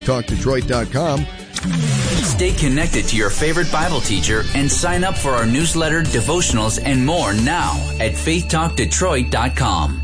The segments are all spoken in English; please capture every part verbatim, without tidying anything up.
talk detroit dot com. Stay connected to your favorite Bible teacher and sign up for our newsletter, devotionals, and more now at faith talk detroit dot com.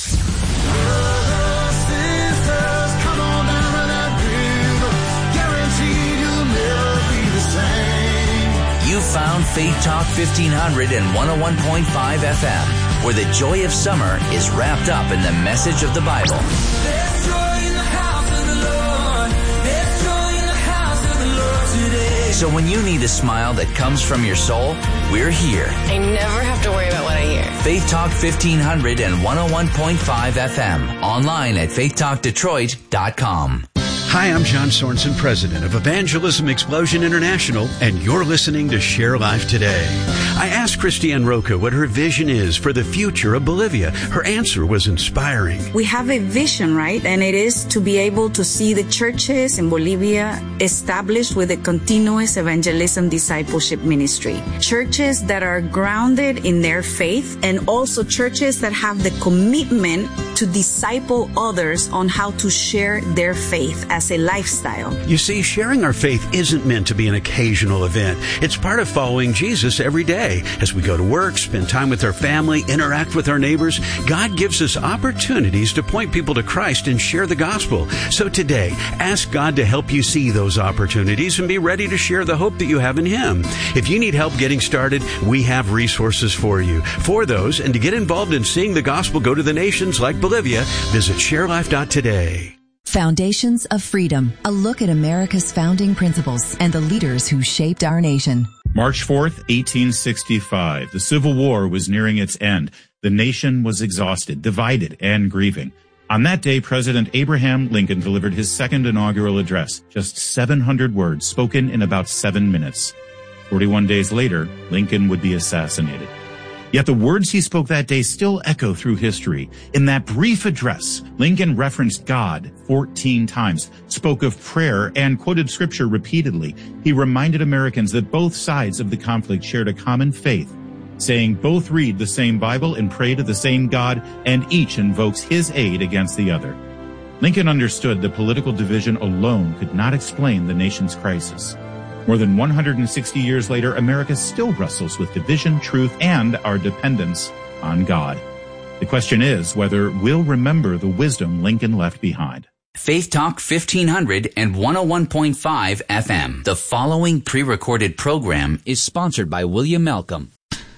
You found Faith Talk fifteen hundred and one oh one point five F M, where the joy of summer is wrapped up in the message of the Bible. There's joy in the house of the Lord. There's joy in the house of the Lord today. So when you need a smile that comes from your soul, we're here. I never have to worry about what I hear. Faith Talk fifteen hundred and one oh one point five F M. Online at faith talk detroit dot com. Hi, I'm John Sorensen, president of Evangelism Explosion International, and you're listening to Share Life Today. I asked Christiane Roca what her vision is for the future of Bolivia. Her answer was inspiring. We have a vision, right? And it is to be able to see the churches in Bolivia established with a continuous evangelism discipleship ministry. Churches that are grounded in their faith, and also churches that have the commitment to disciple others on how to share their faith as a lifestyle. You see, sharing our faith isn't meant to be an occasional event. It's part of following Jesus every day. As we go to work, spend time with our family, interact with our neighbors, God gives us opportunities to point people to Christ and share the gospel. So today, ask God to help you see those opportunities and be ready to share the hope that you have in Him. If you need help getting started, we have resources for you. For those, and to get involved in seeing the gospel go to the nations like Bolivia, visit share life dot today. Foundations of Freedom, a look at America's founding principles and the leaders who shaped our nation. March fourth, eighteen sixty-five. The Civil War was nearing its end. The nation was exhausted, divided, and grieving. On that day, President Abraham Lincoln delivered his second inaugural address, just seven hundred words spoken in about seven minutes. forty-one days later, Lincoln would be assassinated. Yet the words he spoke that day still echo through history. In that brief address, Lincoln referenced God fourteen times, spoke of prayer, and quoted scripture repeatedly. He reminded Americans that both sides of the conflict shared a common faith, saying both read the same Bible and pray to the same God, and each invokes His aid against the other. Lincoln understood that political division alone could not explain the nation's crisis. More than one hundred sixty years later, America still wrestles with division, truth, and our dependence on God. The question is whether we'll remember the wisdom Lincoln left behind. Faith Talk fifteen hundred and one oh one point five F M. The following pre-recorded program is sponsored by William Malcolm.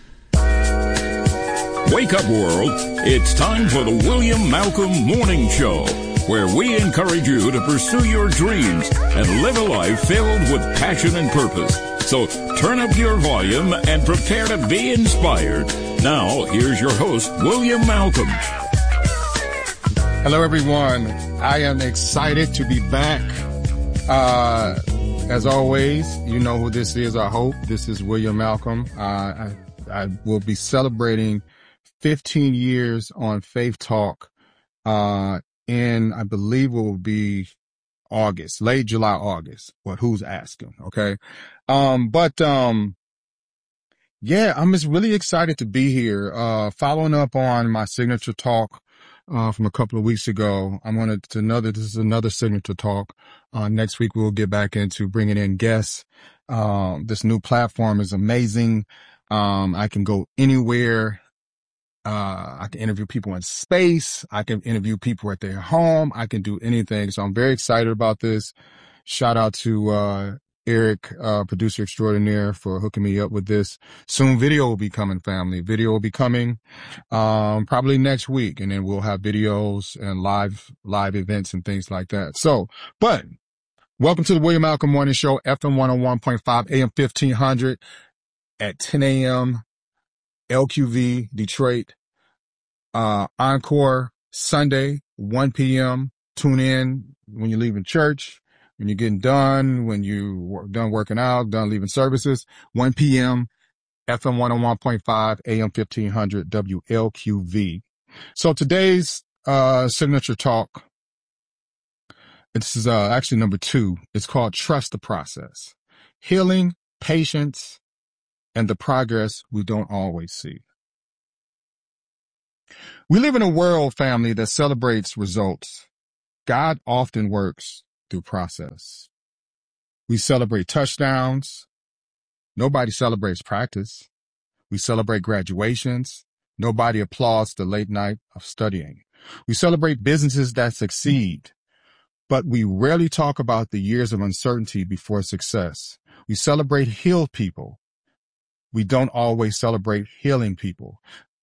Wake up, world. It's time for the William Malcolm Morning Show, where we encourage you to pursue your dreams and live a life filled with passion and purpose. So turn up your volume and prepare to be inspired. Now, here's your host, William Malcolm. Hello, everyone. I am excited to be back. Uh, as always, you know who this is, I hope. This is William Malcolm. Uh, I, I will be celebrating fifteen years on Faith Talk, uh, in, I believe it will be August, late July, August. Well, who's asking? Okay. Um, but, um, yeah, I'm just really excited to be here. Uh, following up on my signature talk, uh, from a couple of weeks ago. I'm going to another, this is another signature talk. Uh, next week we'll get back into bringing in guests. Um, this new platform is amazing. Um, I can go anywhere. Uh, I can interview people in space. I can interview people at their home. I can do anything. So I'm very excited about this. Shout out to, uh, Eric, uh, producer extraordinaire, for hooking me up with this. Soon video will be coming, family. Video will be coming, um, probably next week. And then we'll have videos and live, live events and things like that. So, but welcome to the William Malcolm Morning Show, F M one oh one point five, A M fifteen hundred at ten a.m. L Q V, Detroit, uh, Encore, Sunday, one p.m. Tune in when you're leaving church, when you're getting done, when you're done working out, done leaving services, one p.m. F M one oh one point five, A M fifteen hundred, W L Q V. So today's, uh, signature talk, this is, uh, actually number two. It's called Trust the Process. Healing, Patience, and the Progress We Don't Always See. We live in a world, family, that celebrates results. God often works through process. We celebrate touchdowns. Nobody celebrates practice. We celebrate graduations. Nobody applauds the late night of studying. We celebrate businesses that succeed, but we rarely talk about the years of uncertainty before success. We celebrate healed people. We don't always celebrate healing people.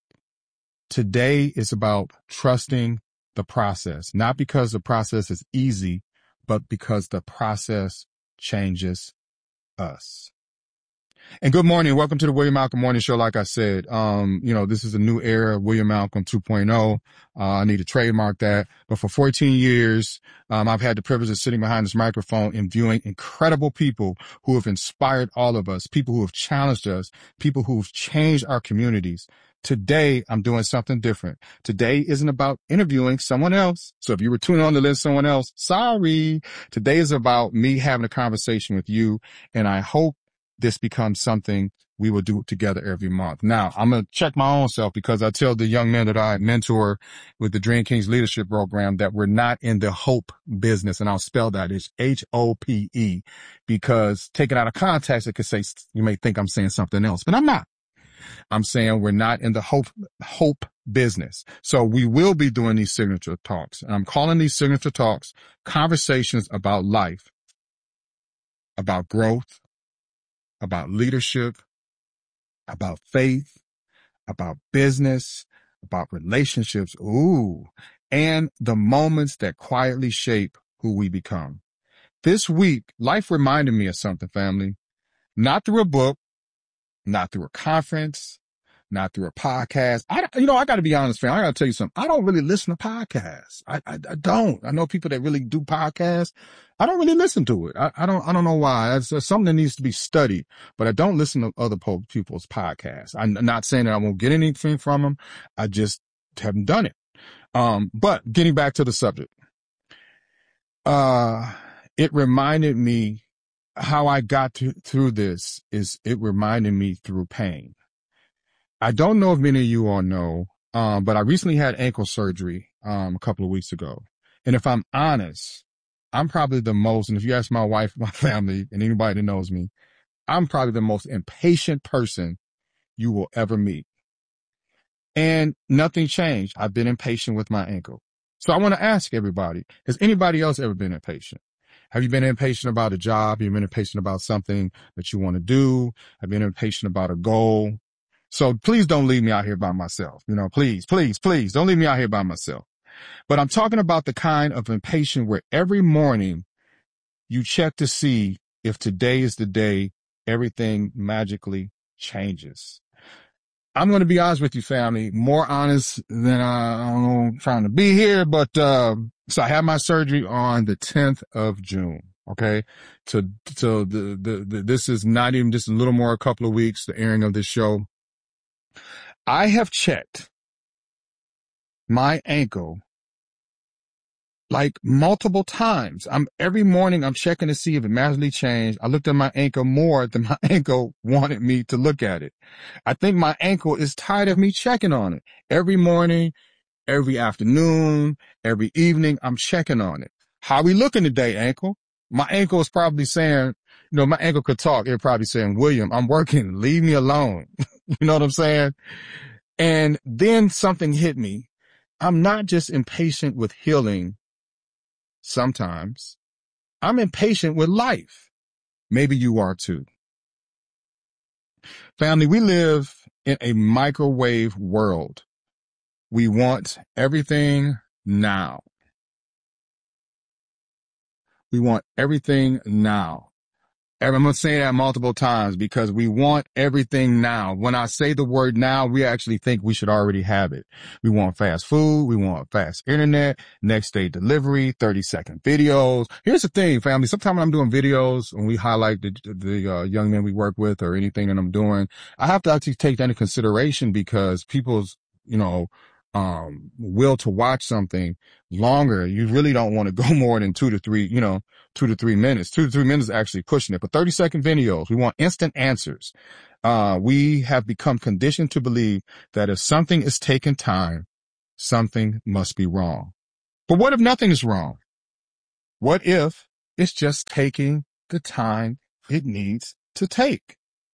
Today is about trusting the process, not because the process is easy, but because the process changes us. And good morning. Welcome to the William Malcolm Morning Show. Like I said, um, you know, this is a new era, William Malcolm two point oh. Uh, I need to trademark that. But for fourteen years, um, I've had the privilege of sitting behind this microphone and viewing incredible people who have inspired all of us, people who have challenged us, people who've changed our communities. Today, I'm doing something different. Today isn't about interviewing someone else. So if you were tuning on to listen to someone else, sorry. Today is about me having a conversation with you, and I hope this becomes something we will do together every month. Now, I'm going to check my own self because I tell the young men that I mentor with the Dream Kings Leadership Program that we're not in the hope business. And I'll spell that. It's H O P E, because taken out of context, it could say, you may think I'm saying something else, but I'm not. I'm saying we're not in the hope, hope business. So we will be doing these signature talks. And I'm calling these signature talks conversations about life, about growth, about leadership, about faith, about business, about relationships, ooh, and the moments that quietly shape who we become. This week, life reminded me of something, family. Not through a book, not through a conference, not through a podcast. I, you know, I got to be honest, fam. I got to tell you something. I don't really listen to podcasts. I, I, I don't. I know people that really do podcasts. I don't really listen to it. I, I don't, I don't know why. It's, it's something that needs to be studied, but I don't listen to other people's podcasts. I'm not saying that I won't get anything from them. I just haven't done it. Um, but getting back to the subject, uh, it reminded me how I got to, through this is it reminded me through pain. I don't know if many of you all know, um, but I recently had ankle surgery, um, a couple of weeks ago. And if I'm honest, I'm probably the most, and if you ask my wife, my family, and anybody that knows me, I'm probably the most impatient person you will ever meet. And nothing changed. I've been impatient with my ankle. So I want to ask everybody, has anybody else ever been impatient? Have you been impatient about a job? Have you been impatient about something that you want to do? Have you been impatient about a goal? So please don't leave me out here by myself. You know, please, please, please don't leave me out here by myself. But I'm talking about the kind of impatience where every morning you check to see if today is the day everything magically changes. I'm going to be honest with you, family, more honest than I, I don't know, I'm trying to be here. But, uh, so I had my surgery on the tenth of June. Okay. So, so the, the, the, this is not even just a little more, a couple of weeks, the airing of this show. I have checked my ankle like multiple times. I'm every morning I'm checking to see if it magically changed. I looked at my ankle more than my ankle wanted me to look at it. I think my ankle is tired of me checking on it. Every morning, every afternoon, every evening, I'm checking on it. How we looking today, ankle? My ankle is probably saying, you know, my ankle could talk. It's probably saying, William, I'm working. Leave me alone. You know what I'm saying? And then something hit me. I'm not just impatient with healing. Sometimes I'm impatient with life. Maybe you are too. Family, we live in a microwave world. We want everything now. We want everything now. I'm going to say that multiple times because we want everything now. When I say the word now, we actually think we should already have it. We want fast food. We want fast internet, next day delivery, thirty second videos. Here's the thing, family. Sometimes when I'm doing videos, when we highlight the, the uh, young men we work with or anything that I'm doing, I have to actually take that into consideration because people's, you know, um, will to watch something longer. You really don't want to go more than two to three, you know, two to three minutes. Two to three minutes is actually pushing it. But thirty second videos, we want instant answers. Uh, we have become conditioned to believe that if something is taking time, something must be wrong. But what if nothing is wrong? What if It's just taking the time it needs to take.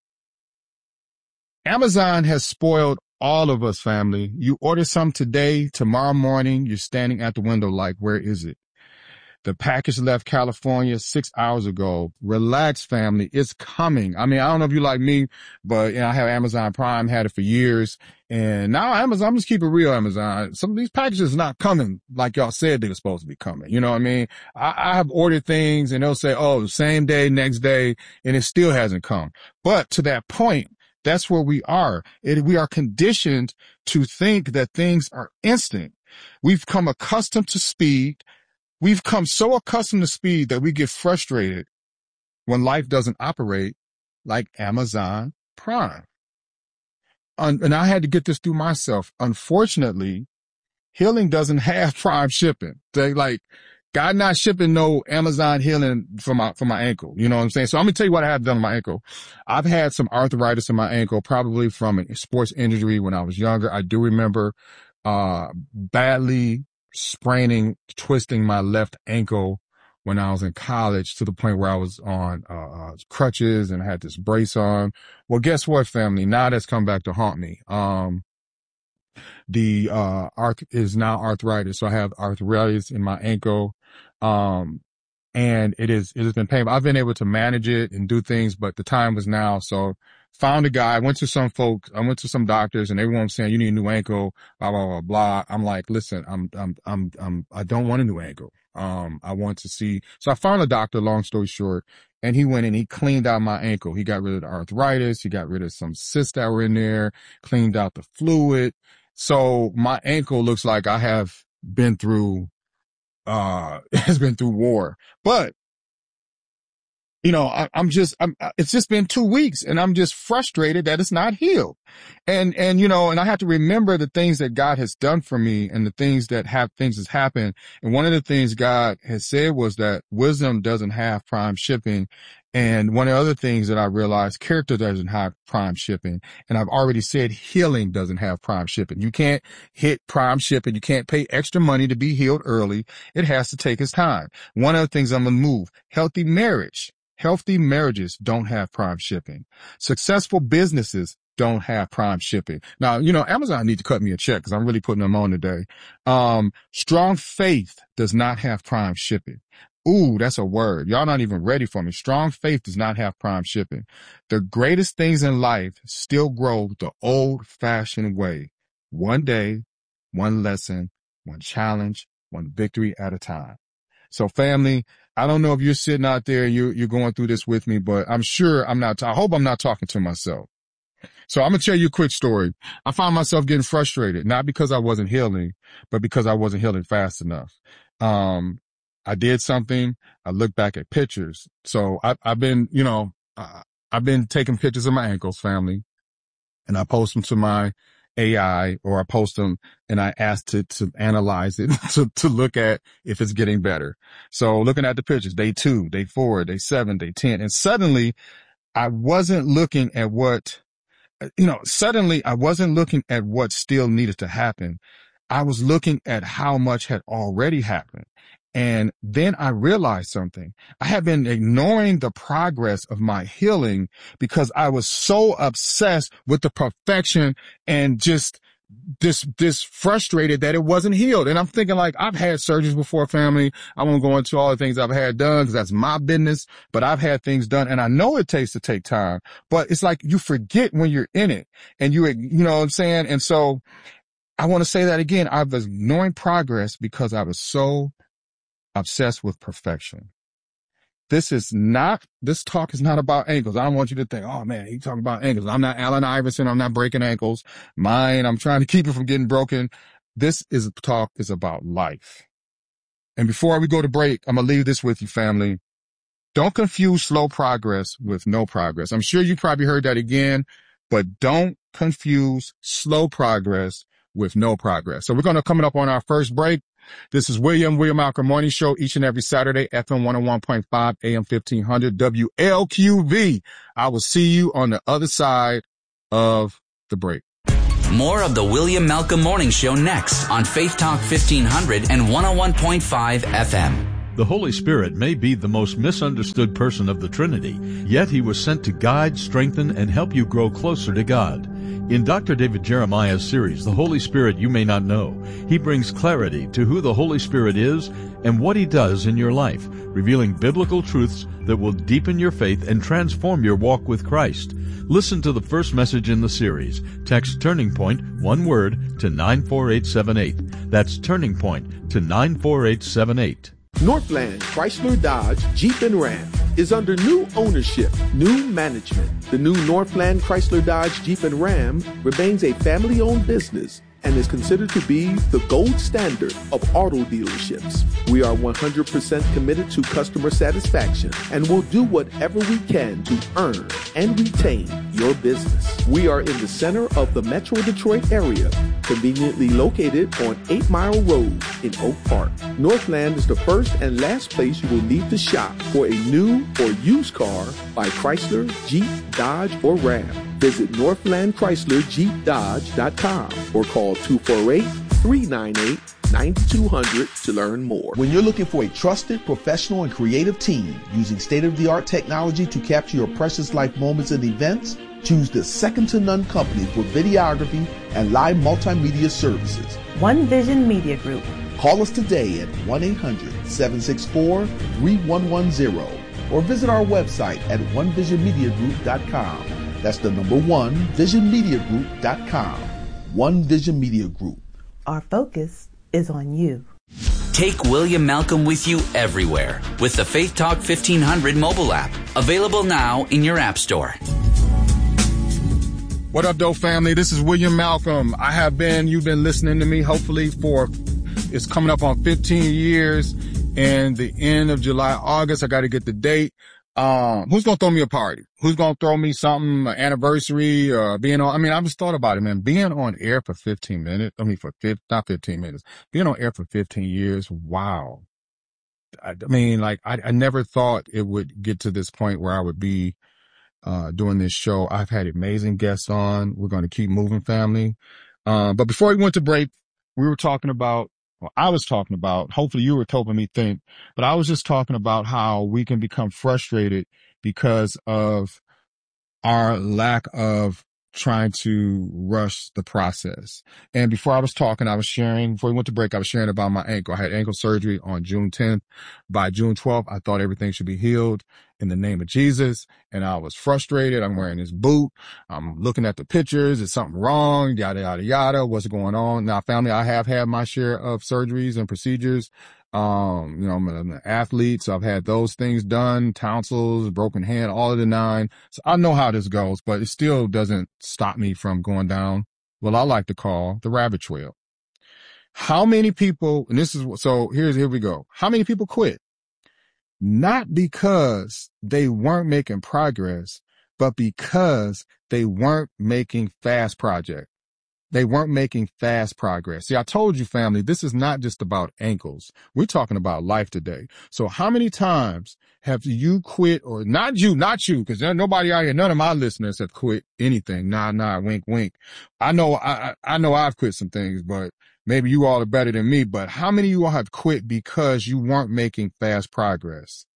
Amazon has spoiled all of us, family. You order some today, tomorrow morning, you're standing at the window like, where is it? The package left California six hours ago. Relax, family. It's coming. I mean, I don't know if you like me, but you know, I have Amazon Prime, had it for years. And now Amazon, I'm just keep it real, Amazon. Some of these packages not coming like y'all said they were supposed to be coming. You know what I mean? I, I have ordered things and they'll say, oh, same day, next day, and it still hasn't come. But to that point, that's where we are. It, we are conditioned to think that things are instant. We've come accustomed to speed. We've come so accustomed to speed that we get frustrated when life doesn't operate like Amazon Prime. Um, and I had to get this through myself. Unfortunately, healing doesn't have Prime shipping. They like, God not shipping no Amazon healing for my, for my ankle. You know what I'm saying? So I'm going to tell you what I have done with my ankle. I've had some arthritis in my ankle, probably from a sports injury when I was younger. I do remember, uh, badly spraining, twisting my left ankle when I was in college to the point where I was on, uh, uh crutches and I had this brace on. Well, guess what, family? Now that's come back to haunt me. Um, The, uh, arth is now arthritis. So I have arthritis in my ankle. Um, and it is, it has been painful. I've been able to manage it and do things, but the time was now. So found a guy, I went to some folks, I went to some doctors and everyone was saying, you need a new ankle, blah, blah, blah, blah. I'm like, listen, I'm, I'm, I'm, I'm, I don't want a new ankle. Um, I want to see, so I found a doctor, long story short, and he went and he cleaned out my ankle. He got rid of the arthritis. He got rid of some cysts that were in there, cleaned out the fluid. So my ankle looks like I have been through, uh, has been through war, but you know, I, I'm just, I'm, it's just been two weeks and I'm just frustrated that it's not healed. And, and, you know, and I have to remember the things that God has done for me and the things that have, things has happened. And one of the things God has said was that wisdom doesn't have Prime shipping. And one of the other things that I realized, character doesn't have Prime shipping. And I've already said healing doesn't have Prime shipping. You can't hit Prime shipping. You can't pay extra money to be healed early. It has to take its time. One of the things I'm going to move, healthy marriage. Healthy marriages don't have Prime shipping. Successful businesses don't have Prime shipping. Now, you know, Amazon needs to cut me a check because I'm really putting them on today. Um, strong faith does not have Prime shipping. Ooh, that's a word. Y'all not even ready for me. Strong faith does not have Prime shipping. The greatest things in life still grow the old fashioned way. One day, one lesson, one challenge, one victory at a time. So family, I don't know if you're sitting out there, you, you're going through this with me, but I'm sure I'm not, I hope I'm not talking to myself. So I'm going to tell you a quick story. I found myself getting frustrated, not because I wasn't healing, but because I wasn't healing fast enough. Um, I did something. I looked back at pictures. So I, I've been, you know, uh, I've been taking pictures of my ankles, family, and I post them to my A I, or I post them and I ask to, to analyze it, to, to look at if it's getting better. So looking at the pictures, day two, day four, day seven, day ten, and suddenly I wasn't looking at what, you know, suddenly I wasn't looking at what still needed to happen. I was looking at how much had already happened. And then I realized something. I had been ignoring the progress of my healing because I was so obsessed with the perfection and just this, this frustrated that it wasn't healed. And I'm thinking like, I've had surgeries before, family. I won't go into all the things I've had done because that's my business, but I've had things done and I know it takes to take time, but it's like you forget when you're in it and you, you know what I'm saying? And so I want to say that again. I was ignoring progress because I was so obsessed with perfection. This is not, this talk is not about ankles. I don't want you to think, oh man, he's talking about ankles. I'm not Allen Iverson. I'm not breaking ankles. Mine, I'm trying to keep it from getting broken. This is talk is about life. And before we go to break, I'm going to leave this with you, family. Don't confuse slow progress with no progress. I'm sure you probably heard that again, but don't confuse slow progress with no progress. So we're going to coming up on our first break. This is William, William Malcolm Morning Show each and every Saturday, F M one oh one point five, A M fifteen hundred, W L Q V. I will see you on the other side of the break. More of the William Malcolm Morning Show next on Faith Talk fifteen hundred and one oh one point five F M. The Holy Spirit may be the most misunderstood person of the Trinity, yet he was sent to guide, strengthen, and help you grow closer to God. In Doctor David Jeremiah's series, The Holy Spirit You May Not Know, he brings clarity to who the Holy Spirit is and what he does in your life, revealing biblical truths that will deepen your faith and transform your walk with Christ. Listen to the first message in the series. Text Turning Point, one word, to nine four eight seven eight. That's Turning Point to nine four eight seven eight. Northland Chrysler Dodge Jeep and Ram is under new ownership, new management. The new Northland Chrysler Dodge Jeep and Ram remains a family-owned business and is considered to be the gold standard of auto dealerships. We are one hundred percent committed to customer satisfaction and will do whatever we can to earn and retain your business. We are in the center of the Metro Detroit area, conveniently located on eight Mile Road in Oak Park. Northland is the first and last place you will need to shop for a new or used car by Chrysler, Jeep, Dodge, or Ram. Visit Northland Chrysler Jeep Dodge dot com or call two four eight, three nine eight, nine two zero zero to learn more. When you're looking for a trusted, professional, and creative team using state-of-the-art technology to capture your precious life moments and events, choose the second-to-none company for videography and live multimedia services. One Vision Media Group. Call us today at one eight hundred, seven six four, three one one zero or visit our website at one vision media group dot com. That's the number one, vision media group dot com. One Vision Media Group. Our focus is on you. Take William Malcolm with you everywhere with the Faith Talk fifteen hundred mobile app. Available now in your app store. What up, Doe family? This is William Malcolm. I have been, you've been listening to me, hopefully for, it's coming up on fifteen years and the end of July, August. I got to get the date. Um, who's going to throw me a party? Who's going to throw me something, an anniversary, or being on, I mean, I just thought about it, man, being on air for fifteen minutes, I mean, for fifteen, not fifteen minutes, being on air for fifteen years. Wow. I, I mean, like, I, I never thought it would get to this point where I would be, uh, doing this show. I've had amazing guests on. We're going to keep moving, family. Uh, but before we went to break, we were talking about, well, I was talking about, hopefully you were helping me think, but I was just talking about how we can become frustrated because of our lack of trying to rush the process. And before I was talking, I was sharing, before we went to break, I was sharing about my ankle. I had ankle surgery on June tenth. By June twelfth, I thought everything should be healed in the name of Jesus. And I was frustrated. I'm wearing this boot. I'm looking at the pictures. Is something wrong? Yada, yada, yada. What's going on? Now, family, I have had my share of surgeries and procedures. Um, you know, I'm an athlete, so I've had those things done, tonsils, broken hand, all of the nine. So I know how this goes, but it still doesn't stop me from going down what I like to call the rabbit trail. How many people, and this is, so here's, here we go. How many people quit? Not because they weren't making progress, but because they weren't making fast project. They weren't making fast progress. See, I told you, family, this is not just about ankles. We're talking about life today. So how many times have you quit, or not you, not you, because there's nobody out here, none of my listeners have quit anything. Nah, nah, wink, wink. I know, I, I know I've quit some things, but maybe you all are better than me. But how many of you all have quit because you weren't making fast progress?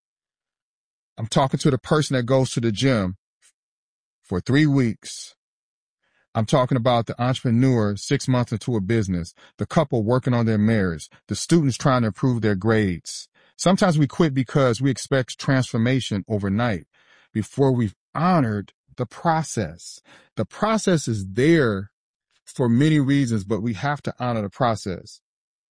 I'm talking to the person that goes to the gym for three weeks. I'm talking about the entrepreneur six months into a business, the couple working on their marriage, the students trying to improve their grades. Sometimes we quit because we expect transformation overnight before we've honored the process. The process is there for many reasons, but we have to honor the process.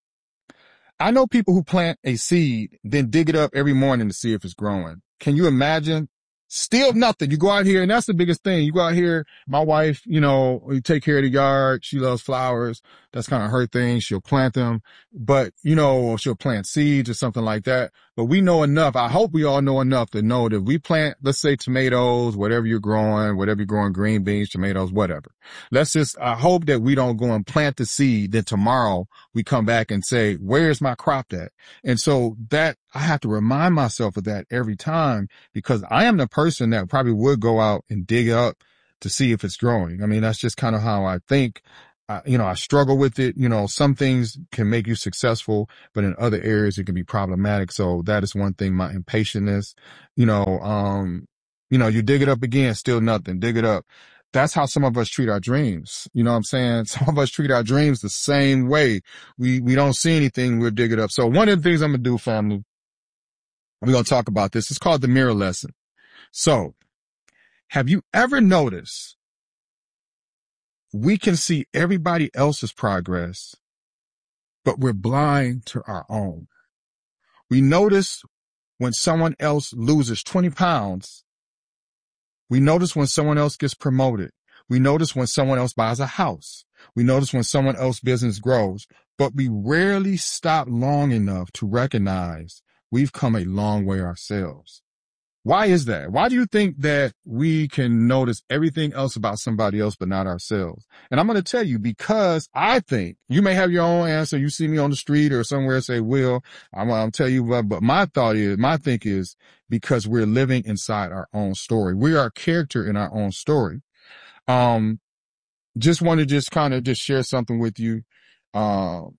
I know people who plant a seed, then dig it up every morning to see if it's growing. Can you imagine? Still nothing. You go out here, and that's the biggest thing. You go out here, my wife, you know, you take care of the yard. She loves flowers. That's kind of her thing. She'll plant them, but, you know, she'll plant seeds or something like that. But we know enough. I hope we all know enough to know that we plant, let's say tomatoes, whatever you're growing, whatever you're growing, green beans, tomatoes, whatever. Let's just, I hope that we don't go and plant the seed. Then tomorrow we come back and say, where's my crop at? And so that, I have to remind myself of that every time, because I am the person that probably would go out and dig up to see if it's growing. I mean, that's just kind of how I think. I, you know, I struggle with it. You know, some things can make you successful, but in other areas it can be problematic. So that is one thing, my impatientness, you know, um, you know, you dig it up again, still nothing, dig it up. That's how some of us treat our dreams. You know what I'm saying? Some of us treat our dreams the same way. We, we don't see anything, we'll dig it up. So one of the things I'm going to do, family, we're going to talk about this. It's called the mirror lesson. So have you ever noticed we can see everybody else's progress, but we're blind to our own? We notice when someone else loses twenty pounds. We notice when someone else gets promoted. We notice when someone else buys a house. We notice when someone else's business grows, but we rarely stop long enough to recognize we've come a long way ourselves. Why is that? Why do you think that we can notice everything else about somebody else, but not ourselves? And I'm going to tell you, because I think you may have your own answer. You see me on the street or somewhere, say, Will, I'm going to tell you, but, but my thought is, my think is because we're living inside our own story. We are a character in our own story. Um, just want to just kind of just share something with you. Um,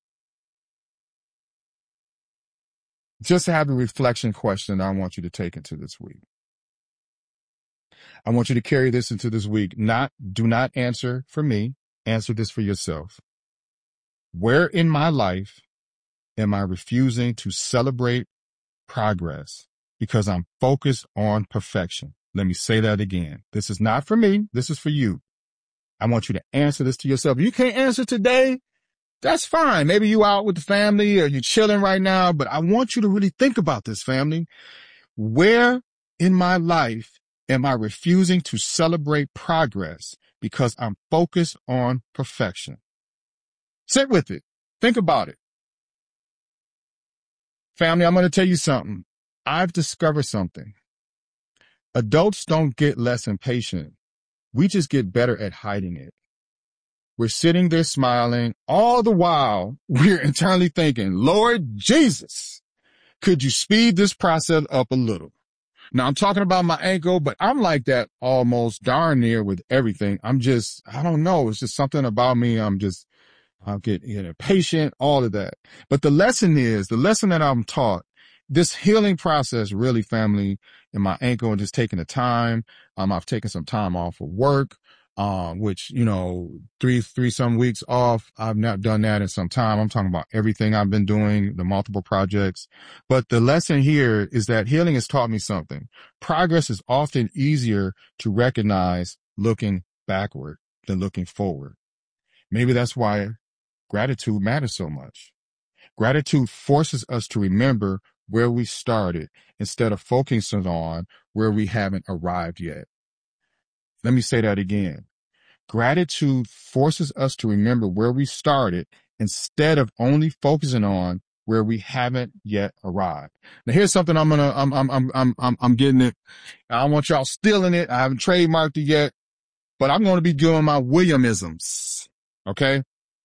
Just to have a reflection question I want you to take into this week. I want you to carry this into this week. Not, do not answer for me. Answer this for yourself. Where in my life am I refusing to celebrate progress because I'm focused on perfection? Let me say that again. This is not for me. This is for you. I want you to answer this to yourself. You can't answer today. That's fine. Maybe you out with the family or you're chilling right now, but I want you to really think about this, family. Where in my life am I refusing to celebrate progress because I'm focused on perfection? Sit with it. Think about it. Family, I'm going to tell you something. I've discovered something. Adults don't get less impatient. We just get better at hiding it. We're sitting there smiling. All the while, we're internally thinking, Lord Jesus, could you speed this process up a little? Now, I'm talking about my ankle, but I'm like that almost darn near with everything. I'm just, I don't know. It's just something about me. I'm just, I'll get, get impatient, all of that. But the lesson is, the lesson that I'm taught, this healing process really, family, in my ankle and just taking the time. Um, I've taken some time off of work. Um, which, you know, three, three some weeks off. I've not done that in some time. I'm talking about everything I've been doing, the multiple projects. But the lesson here is that healing has taught me something. Progress is often easier to recognize looking backward than looking forward. Maybe that's why gratitude matters so much. Gratitude forces us to remember where we started instead of focusing on where we haven't arrived yet. Let me say that again. Gratitude forces us to remember where we started instead of only focusing on where we haven't yet arrived. Now, here's something I'm gonna, I'm, I'm, I'm, I'm, I'm, I'm getting it. I don't want y'all stealing it. I haven't trademarked it yet, but I'm going to be doing my Williamisms. Okay.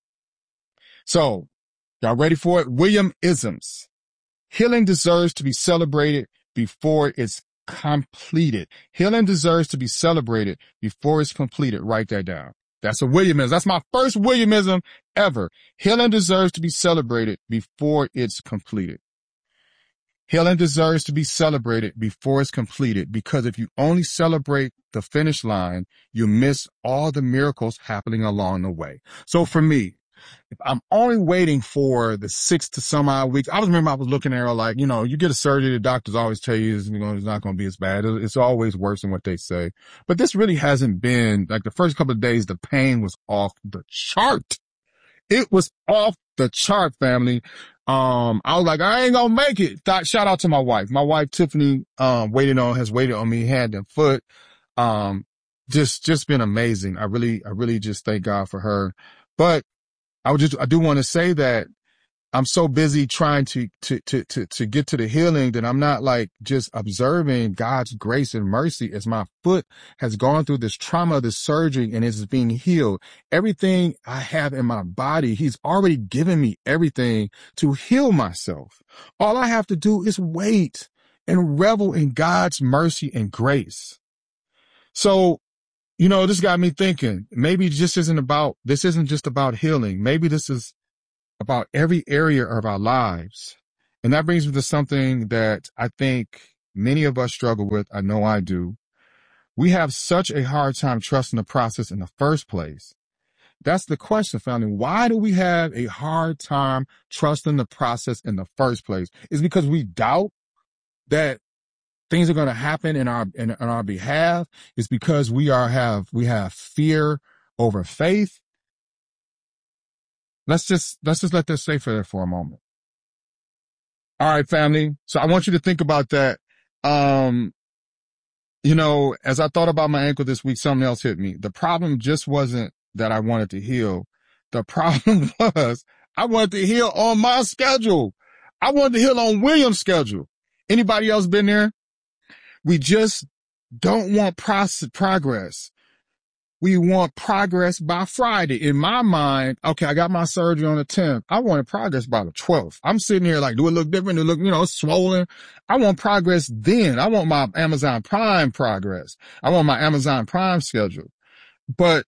So y'all ready for it? Williamisms. Healing deserves to be celebrated before it's completed. Healing deserves to be celebrated before it's completed. Write that down. That's a Williamism. That's my first Williamism ever. Healing deserves to be celebrated before it's completed. Healing deserves to be celebrated before it's completed, because if you only celebrate the finish line, you miss all the miracles happening along the way. So for me, if I'm only waiting for the six to some odd weeks, I was remember I was looking at her like, you know, you get a surgery, the doctors always tell you it's, you know, it's not going to be as bad. It's always worse than what they say. But this really hasn't been, like the first couple of days, the pain was off the chart. It was off the chart, family. Um, I was like, I ain't gonna make it. Thought, shout out to my wife. My wife, Tiffany, um, waited on, has waited on me hand and foot. Um, just, just been amazing. I really, I really just thank God for her. But I would just, I do want to say that I'm so busy trying to, to, to, to, to get to the healing that I'm not like just observing God's grace and mercy as my foot has gone through this trauma, this surgery, and is being healed. Everything I have in my body, He's already given me everything to heal myself. All I have to do is wait and revel in God's mercy and grace. So, you know, this got me thinking, maybe this isn't about, this isn't just about healing. Maybe this is about every area of our lives. And that brings me to something that I think many of us struggle with. I know I do. We have such a hard time trusting the process in the first place. That's the question, family. Why do we have a hard time trusting the process in the first place? Is it because we doubt that things are going to happen in our in, in our behalf? It's because we are have we have fear over faith. Let's just let's just let this stay for there for a moment. All right, family. So I want you to think about that. Um, you know, as I thought about my ankle this week, something else hit me. The problem just wasn't that I wanted to heal. The problem was I wanted to heal on my schedule. I wanted to heal on William's schedule. Anybody else been there? We just don't want process, progress. We want progress by Friday. In my mind, okay, I got my surgery on the tenth. I wanted progress by the twelfth. I'm sitting here like, do it look different? Do it look, you know, swollen? I want progress then. I want my Amazon Prime progress. I want my Amazon Prime schedule. But,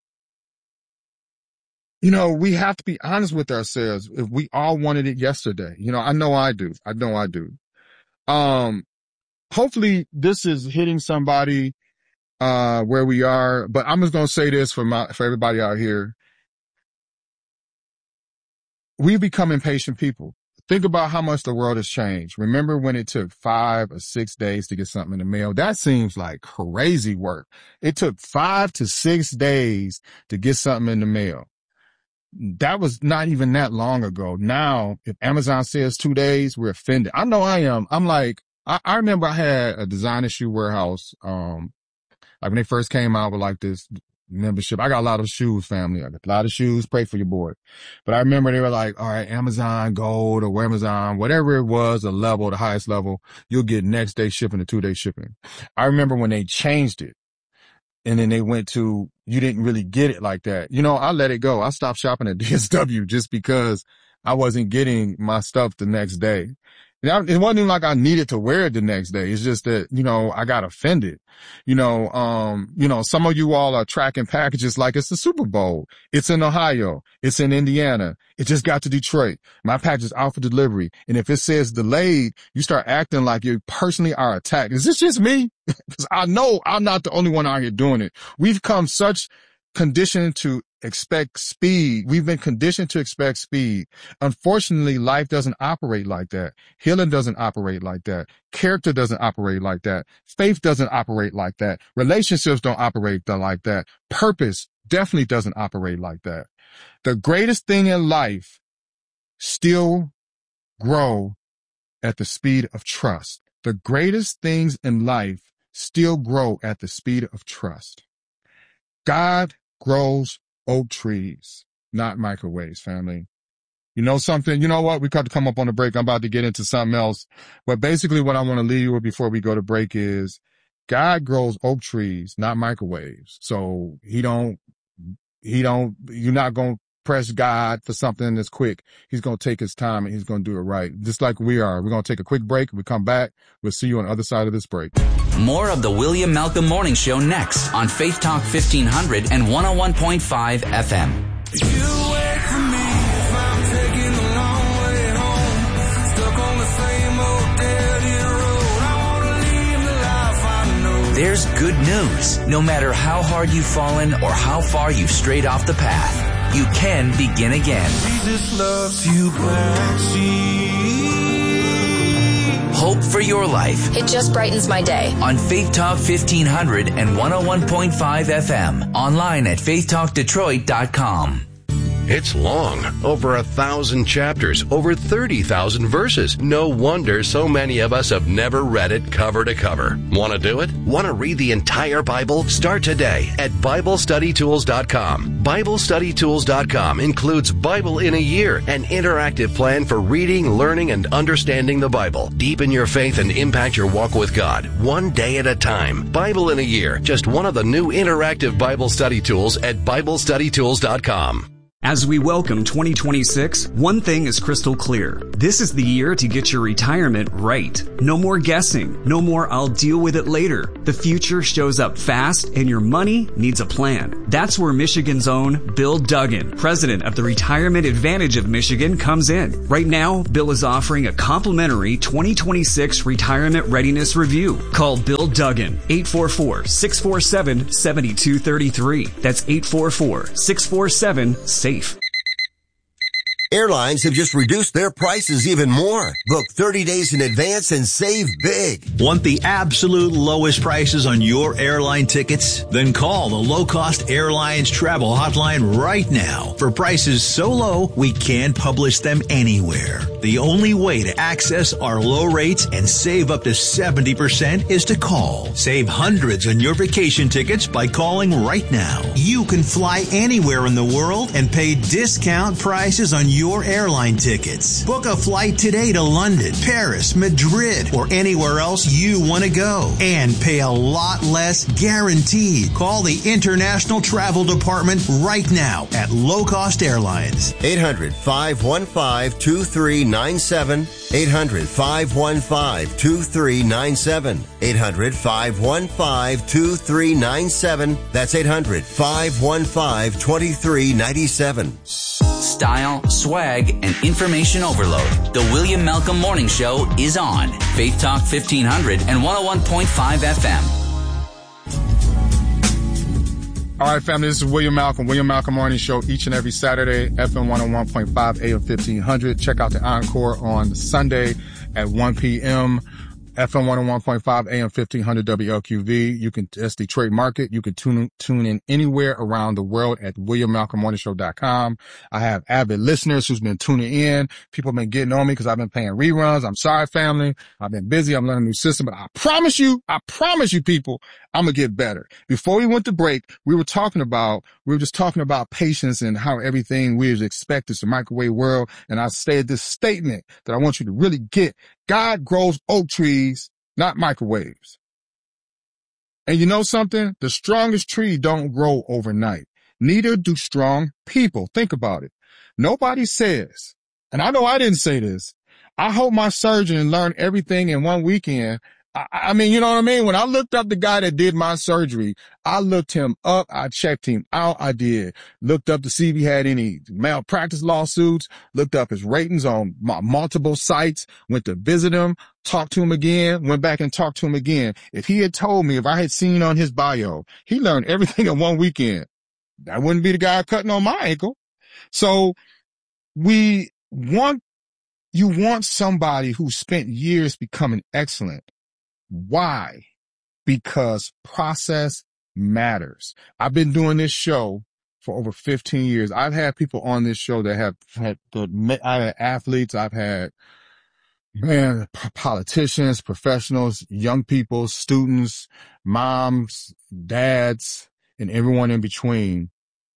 you know, we have to be honest with ourselves. If we all wanted it yesterday, you know, I know I do. I know I do. Um, hopefully this is hitting somebody uh, where we are, but I'm just going to say this for my, for everybody out here. We become impatient people. Think about how much the world has changed. Remember when it took five or six days to get something in the mail? That seems like crazy work. It took five to six days to get something in the mail. That was not even that long ago. Now, if Amazon says two days, we're offended. I know I am. I'm like, I, I remember I had a designer shoe warehouse, um, like when they first came out with like this membership. I got a lot of shoes, family. I got a lot of shoes. Pray for your boy. But I remember they were like, all right, Amazon Gold or Amazon, whatever it was, the level, the highest level, you'll get next day shipping or two day shipping. I remember when they changed it and then they went to, you didn't really get it like that. You know, I let it go. I stopped shopping at D S W just because I wasn't getting my stuff the next day. It wasn't even like I needed to wear it the next day. It's just that, you know, I got offended. You know, um, you know, some of you all are tracking packages like it's the Super Bowl. It's in Ohio. It's in Indiana. It just got to Detroit. My package is out for delivery. And if it says delayed, you start acting like you personally are attacked. Is this just me? Because I know I'm not the only one out here doing it. We've come such conditioned to expect speed. We've been conditioned to expect speed. Unfortunately, life doesn't operate like that. Healing doesn't operate like that. Character doesn't operate like that. Faith doesn't operate like that. Relationships don't operate like that. Purpose definitely doesn't operate like that. The greatest thing in life still grow at the speed of trust. The greatest things in life still grow at the speed of trust. God grows oak trees, not microwaves, family. You know something? You know what? We got to come up on the break. I'm about to get into something else. But basically what I want to leave you with before we go to break is God grows oak trees, not microwaves. So he don't, he don't, you're not going to press God for something that's quick. He's going to take his time and he's going to do it right. Just like we are. We're going to take a quick break. We come back. We'll see you on the other side of this break. More of the William Malcolm Morning Show next on Faith Talk fifteen hundred and one oh one point five F M. You wait for me if I'm taking the long way home, stuck on the same old dead road. I want to leave the life I know. There's good news. No matter how hard you've fallen or how far you've strayed off the path, you can begin again. Jesus loves you back, Hope for your life. It just brightens my day. On Faith Talk fifteen hundred and one oh one point five F M. Online at faith talk detroit dot com. It's long, over a thousand chapters, over thirty thousand verses. No wonder so many of us have never read it cover to cover. Want to do it? Want to read the entire Bible? Start today at Bible Study Tools dot com. Bible Study Tools dot com includes Bible in a Year, an interactive plan for reading, learning, and understanding the Bible. Deepen your faith and impact your walk with God, one day at a time. Bible in a Year, just one of the new interactive Bible study tools at Bible Study Tools dot com. As we welcome twenty twenty-six, one thing is crystal clear. This is the year to get your retirement right. No more guessing. No more I'll deal with it later. The future shows up fast and your money needs a plan. That's where Michigan's own Bill Duggan, president of the Retirement Advantage of Michigan, comes in. Right now, Bill is offering a complimentary twenty twenty-six retirement readiness review. Call Bill Duggan, eight four four, six four seven, seven two three three. That's eight four four, six four seven, SAFE. Airlines have just reduced their prices even more. Book thirty days in advance and save big. Want the absolute lowest prices on your airline tickets? Then call the Low Cost Airlines Travel Hotline right now for prices so low we can't publish them anywhere. The only way to access our low rates and save up to seventy percent is to call. Save hundreds on your vacation tickets by calling right now. You can fly anywhere in the world and pay discount prices on your airline tickets. Book a flight today to London, Paris, Madrid, or anywhere else you want to go and pay a lot less guaranteed. Call the International Travel Department right now at Low Cost Airlines. eight hundred, five one five, two three nine seven. eight hundred, five one five, two three nine seven. eight hundred, five one five, two three nine seven. That's eight hundred, five one five, two three nine seven. Style, swag, and information overload. The William Malcolm Morning Show is on Faith Talk fifteen hundred and one oh one point five F M. All right, family, this is William Malcolm, William Malcolm Morning Show, each and every Saturday, F M one oh one point five, A M fifteen hundred. Check out the encore on Sunday at one p.m. F M one oh one point five, A M fifteen hundred W L Q V. You can, that's Detroit Market. You can tune, tune in anywhere around the world at william malcolm morning show dot com. I have avid listeners who's been tuning in. People have been getting on me because I've been playing reruns. I'm sorry, family. I've been busy. I'm learning a new system, but I promise you, I promise you people, I'm going to get better. Before we went to break, we were talking about, we were just talking about patience and how everything we expect is a microwave world. And I stated this statement that I want you to really get. God grows oak trees, not microwaves. And you know something? The strongest tree don't grow overnight. Neither do strong people. Think about it. Nobody says, and I know I didn't say this, I hope my surgeon learned everything in one weekend. I, I mean, you know what I mean? When I looked up the guy that did my surgery, I looked him up. I checked him out. I did. Looked up to see if he had any malpractice lawsuits, looked up his ratings on multiple sites, went to visit him, talked to him again, went back and talked to him again. If he had told me, if I had seen on his bio, he learned everything in one weekend, that wouldn't be the guy cutting on my ankle. So we want, you want somebody who spent years becoming excellent. Why? Because process matters. I've been doing this show for over fifteen years. I've had people on this show that have had, I had athletes, I've had, man, politicians, professionals, young people, students, moms, dads, and everyone in between.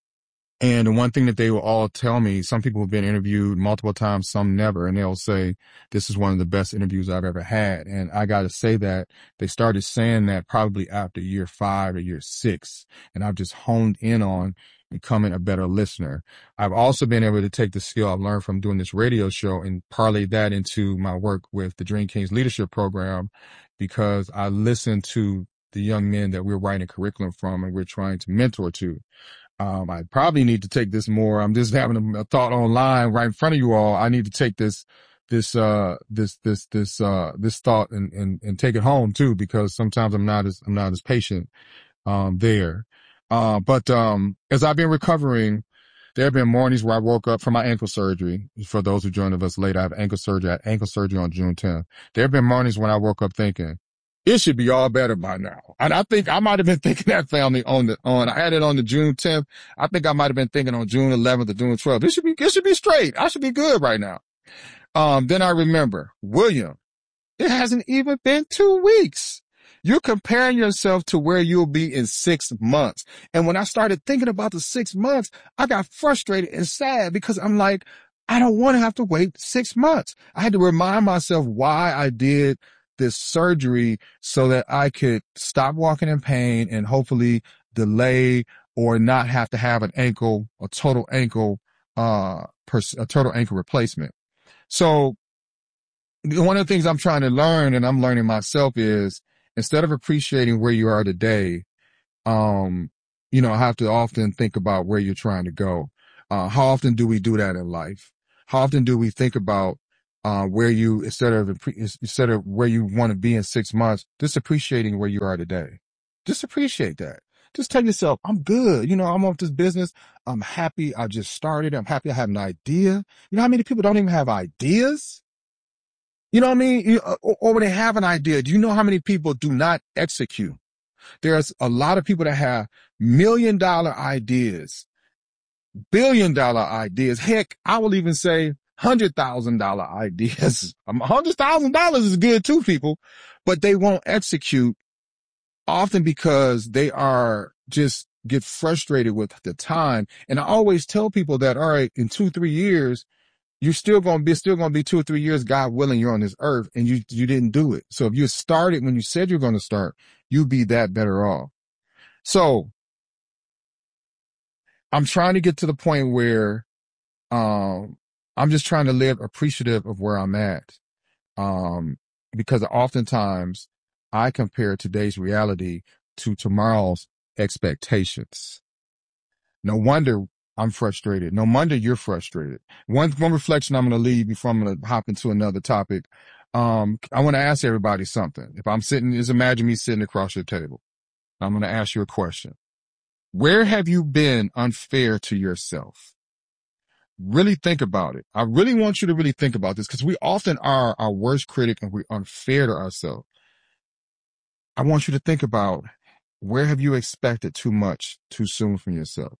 And the one thing that they will all tell me, some people have been interviewed multiple times, some never, and they'll say, this is one of the best interviews I've ever had. And I got to say that they started saying that probably after year five or year six. And I've just honed in on becoming a better listener. I've also been able to take the skill I've learned from doing this radio show and parlay that into my work with the Dream Kings Leadership Program, because I listen to the young men that we're writing curriculum from and we're trying to mentor to. Um, I probably need to take this more. I'm just having a thought online right in front of you all. I need to take this, this, uh, this, this, this, uh, this thought and, and, and take it home too, because sometimes I'm not as, I'm not as patient, um, there. Uh, but, um, as I've been recovering, there have been mornings where I woke up from my ankle surgery. For those who joined us late, I have ankle surgery, I had ankle surgery on June tenth. There have been mornings when I woke up thinking, it should be all better by now. And I think I might have been thinking that, family, on the, on, I had it on the June tenth. I think I might have been thinking on June eleventh or June twelfth. It should be, it should be straight. I should be good right now. Um, then I remember, William, it hasn't even been two weeks. You're comparing yourself to where you'll be in six months. And when I started thinking about the six months, I got frustrated and sad because I'm like, I don't want to have to wait six months. I had to remind myself why I did this surgery so that I could stop walking in pain and hopefully delay or not have to have an ankle, a total ankle uh, pers- a total ankle replacement. So one of the things I'm trying to learn, and I'm learning myself, is instead of appreciating where you are today, um, you know, I have to often think about where you're trying to go. Uh, how often do we do that in life? How often do we think about, uh, where you, instead of, instead of where you want to be in six months, just appreciating where you are today? Just appreciate that. Just tell yourself, I'm good. You know, I'm off this business. I'm happy I just started. I'm happy I have an idea. You know how many people don't even have ideas? You know what I mean? You, or, or when they have an idea, do you know how many people do not execute? There's a lot of people that have million dollar ideas, billion dollar ideas. Heck, I will even say hundred thousand dollar ideas. A hundred thousand dollars is good too, people, but they won't execute, often because they are just get frustrated with the time. And I always tell people that, all right, in two, three years, you're still going to be, still going to be two or three years, God willing, you're on this earth, and you, you didn't do it. So if you started when you said you're going to start, you'd be that better off. So I'm trying to get to the point where, um, I'm just trying to live appreciative of where I'm at. Um, because oftentimes I compare today's reality to tomorrow's expectations. No wonder I'm frustrated. No wonder you're frustrated. One, one reflection I'm going to leave before I'm going to hop into another topic. Um, I want to ask everybody something. If I'm sitting, just imagine me sitting across your table. I'm going to ask you a question. Where have you been unfair to yourself? Really think about it. I really want you to really think about this, because we often are our worst critic and we're unfair to ourselves. I want you to think about, where have you expected too much too soon from yourself?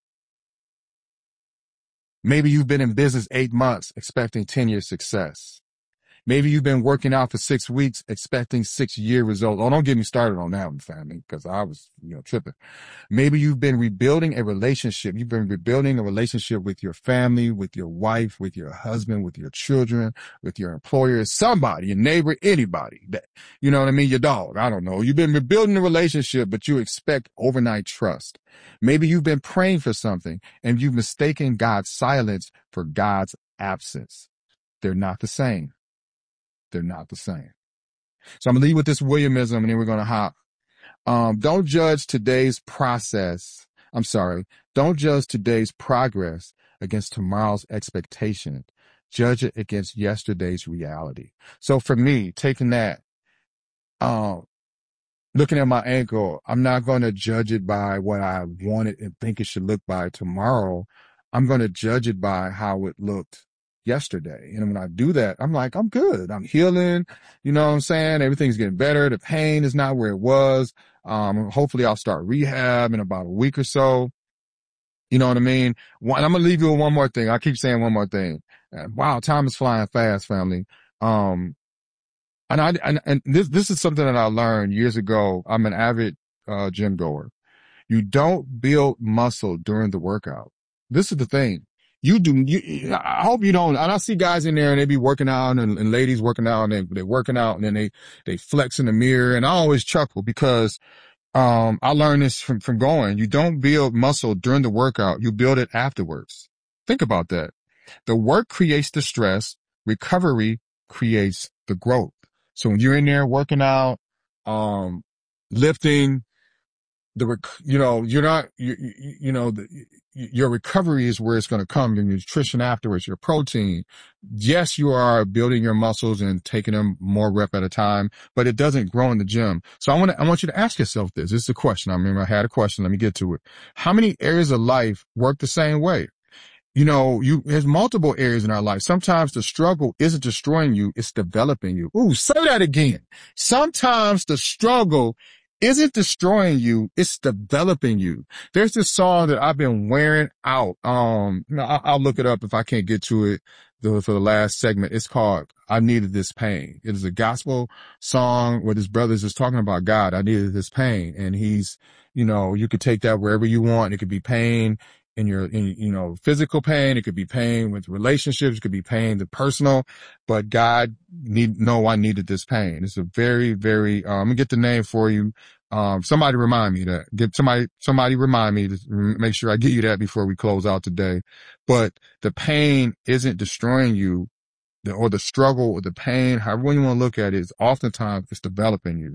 Maybe you've been in business eight months expecting ten year success. Maybe you've been working out for six weeks expecting six year results. Oh, don't get me started on that one, family, because I was, you know, tripping. Maybe you've been rebuilding a relationship. You've been rebuilding a relationship with your family, with your wife, with your husband, with your children, with your employer, somebody, your neighbor, anybody that, you know what I mean? Your dog. I don't know. You've been rebuilding a relationship, but you expect overnight trust. Maybe you've been praying for something and you've mistaken God's silence for God's absence. They're not the same. They're not the same. So I'm gonna leave with this Williamism, and then we're gonna hop. Um, don't judge today's process. I'm sorry. Don't judge today's progress against tomorrow's expectation. Judge it against yesterday's reality. So for me, taking that, um, looking at my ankle, I'm not going to judge it by what I wanted and think it should look by tomorrow. I'm going to judge it by how it looked yesterday. And when I do that, I'm like, I'm good. I'm healing. You know what I'm saying? Everything's getting better. The pain is not where it was. Um, hopefully I'll start rehab in about a week or so. You know what I mean? One, I'm going to leave you with one more thing. I keep saying one more thing. Uh, wow, time is flying fast, family. Um, and I, and, and this, this is something that I learned years ago. I'm an avid, uh, gym goer. You don't build muscle during the workout. This is the thing. You do, you, I hope you don't, and I see guys in there and they be working out and, and ladies working out and they, they're working out and then they, they flex in the mirror, and I always chuckle because, um, I learned this from, from going. You don't build muscle during the workout. You build it afterwards. Think about that. The work creates the stress. Recovery creates the growth. So when you're in there working out, um, lifting, the, rec- you know, you're not, you, you, you know, the, your recovery is where it's going to come. Your nutrition afterwards, your protein. Yes, you are building your muscles and taking them more rep at a time, but it doesn't grow in the gym. So I want to, I want you to ask yourself this. This is a question. I remember I had a question. Let me get to it. How many areas of life work the same way? You know, you, there's multiple areas in our life. Sometimes the struggle isn't destroying you. It's developing you. Ooh, say that again. Sometimes the struggle isn't destroying you, it's developing you. There's this song that I've been wearing out. Um, I'll, I'll look it up if I can't get to it for the last segment. It's called I Needed This Pain. It is a gospel song where his brothers is talking about God. I needed this pain. And he's, you know, you could take that wherever you want. It could be pain in your, in, you know, physical pain. It could be pain with relationships. It could be pain the personal, but God need, no, I needed this pain. It's a very, very, uh, I'm gonna get the name for you. Um, somebody remind me that. Get somebody, somebody remind me to make sure I give you that before we close out today. But the pain isn't destroying you, or the struggle or the pain, however you want to look at it, is oftentimes it's developing you.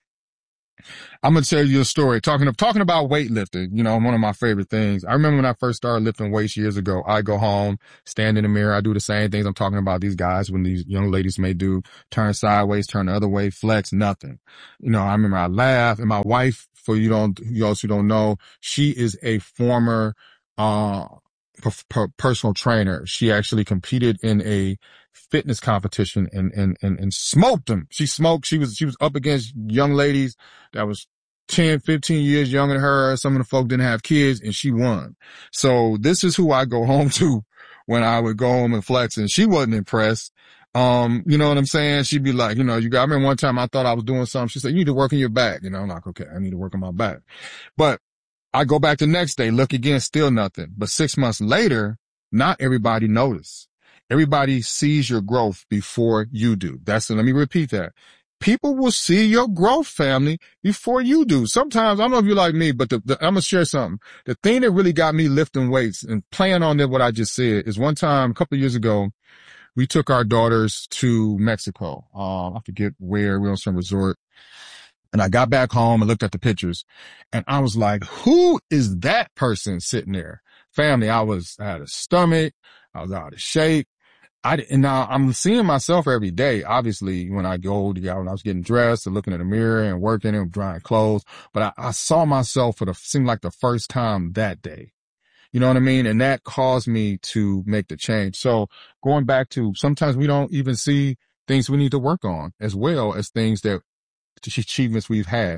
I'm going to tell you a story. Talking of, talking about weightlifting, you know, one of my favorite things. I remember when I first started lifting weights years ago, I go home, stand in the mirror. I do the same things I'm talking about these guys when these young ladies may do, turn sideways, turn the other way, flex, nothing. You know, I remember I laugh, and my wife, for you don't, you also don't know, she is a former, uh, per- personal trainer. She actually competed in a fitness competition and, and, and, and smoked them. She smoked. She was, she was up against young ladies that was ten, fifteen years younger than her. Some of the folk didn't have kids, and she won. So this is who I go home to when I would go home and flex, and she wasn't impressed. Um, you know what I'm saying? She'd be like, you know, you got, I remember one time I thought I was doing something. She said, you need to work on your back. You know, I'm like, okay, I need to work on my back. But I go back the next day, look again, still nothing. But six months later, not everybody noticed. Everybody sees your growth before you do. That's, let me repeat that. People will see your growth, family, before you do. Sometimes, I don't know if you're like me, but the, the, I'm going to share something. The thing that really got me lifting weights and playing on what I just said is one time, a couple of years ago, we took our daughters to Mexico. Um, I forget where, we were on some resort. And I got back home and looked at the pictures, and I was like, who is that person sitting there? Family, I was, I had a stomach. I was out of shape. I, and now I'm seeing myself every day, obviously, when I go to, when I was getting dressed and looking in the mirror and working and drying clothes. But I, I saw myself for the, seemed like the first time that day. You know what I mean? And that caused me to make the change. So going back to, sometimes we don't even see things we need to work on, as well as things that, achievements we've had.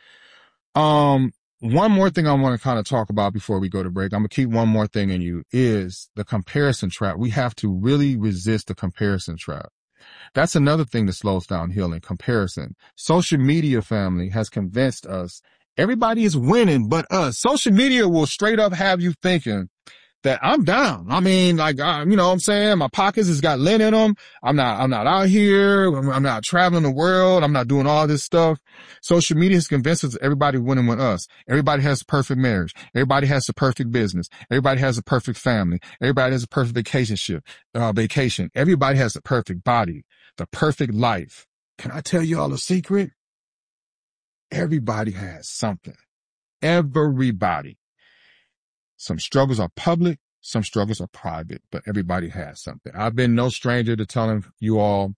Um, one more thing I want to kind of talk about before we go to break, I'm going to keep one more thing in you, is the comparison trap. We have to really resist the comparison trap. That's another thing that slows down healing, comparison. Social media, family, has convinced us everybody is winning but us. Social media will straight up have you thinking that I'm down. I mean, like, I, you know what I'm saying? My pockets has got lint in them. I'm not, I'm not out here. I'm, I'm not traveling the world. I'm not doing all this stuff. Social media has convinced us everybody winning with us. Everybody has a perfect marriage. Everybody has a perfect business. Everybody has a perfect family. Everybody has a perfect vacation, uh, vacation. Everybody has a perfect body, the perfect life. Can I tell you all a secret? Everybody has something. Everybody. Some struggles are public, some struggles are private, but everybody has something. I've been no stranger to telling you all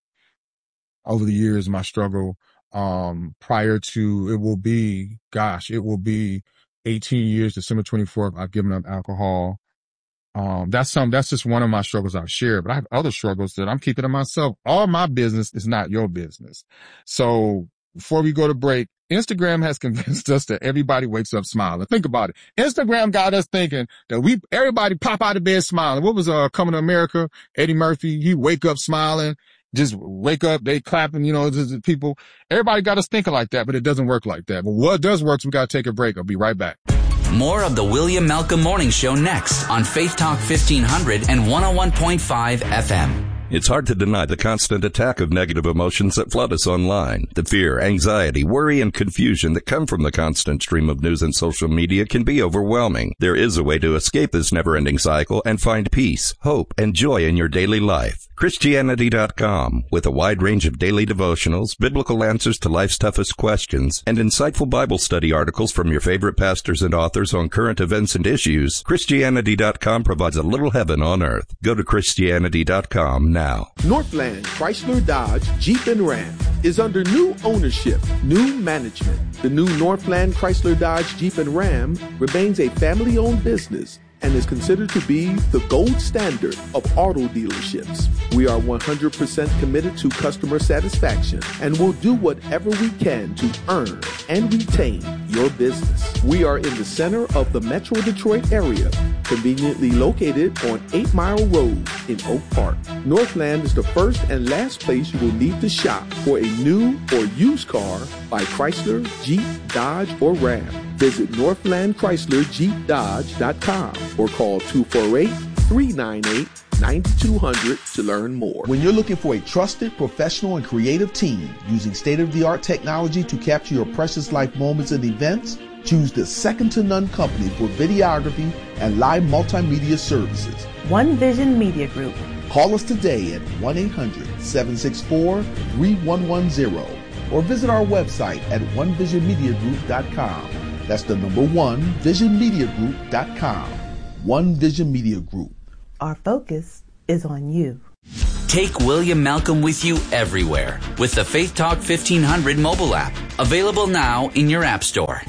over the years my struggle, um, prior to, it will be, gosh, it will be eighteen years, December twenty-fourth, I've given up alcohol. Um, that's some, that's just one of my struggles I've shared, but I have other struggles that I'm keeping to myself. All my business is not your business. So before we go to break, Instagram has convinced us that everybody wakes up smiling. Think about it. Instagram got us thinking that we, everybody pop out of bed smiling. What was, uh, Coming to America? Eddie Murphy, he wake up smiling, just wake up, they clapping, you know, people. Everybody got us thinking like that, but it doesn't work like that. But what does work, so we got to take a break. I'll be right back. More of the William Malcolm Morning Show next on Faith Talk fifteen hundred and one oh one point five F M. It's hard to deny the constant attack of negative emotions that flood us online. The fear, anxiety, worry, and confusion that come from the constant stream of news and social media can be overwhelming. There is a way to escape this never-ending cycle and find peace, hope, and joy in your daily life. Christianity dot com, with a wide range of daily devotionals, biblical answers to life's toughest questions, and insightful Bible study articles from your favorite pastors and authors on current events and issues, Christianity dot com provides a little heaven on earth. Go to Christianity dot com now. Now. Northland Chrysler Dodge Jeep and Ram is under new ownership, new management. The new Northland Chrysler Dodge Jeep and Ram remains a family-owned business and is considered to be the gold standard of auto dealerships. We are one hundred percent committed to customer satisfaction and will do whatever we can to earn and retain your business. We are in the center of the Metro Detroit area, conveniently located on eight mile Road in Oak Park. Northland is the first and last place you will need to shop for a new or used car by Chrysler, Jeep, Dodge, or Ram. Visit Northland Chrysler Jeep Dodge dot com or call two four eight, three nine eight, ninety-two hundred to learn more. When you're looking for a trusted, professional, and creative team using state-of-the-art technology to capture your precious life moments and events, choose the second-to-none company for videography and live multimedia services. One Vision Media Group. Call us today at one eight hundred, seven six four, three one one zero or visit our website at one vision media group dot com. That's the number one, vision media group dot com. One Vision Media Group. Our focus is on you. Take William Malcolm with you everywhere with the Faith Talk fifteen hundred mobile app. Available now in your app store.